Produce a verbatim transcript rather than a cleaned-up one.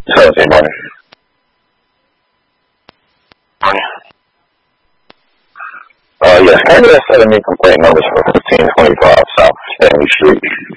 Thursday morning. Morning. Uh, yes, can I get a set of new complaint numbers for fifteen twenty-five South Stanley Street?